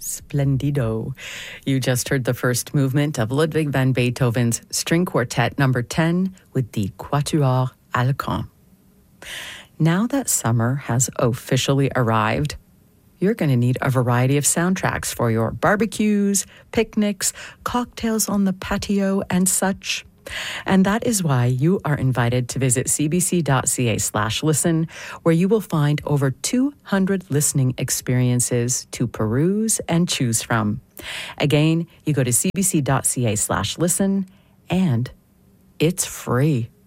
Splendido. You just heard the first movement of Ludwig van Beethoven's String Quartet number 10 with the Quatuor Alcan. Now that summer has officially arrived, you're going to need a variety of soundtracks for your barbecues, picnics, cocktails on the patio, and such. And that is why you are invited to visit cbc.ca/listen, where you will find over 200 listening experiences to peruse and choose from. Again, you go to cbc.ca/listen, and it's free.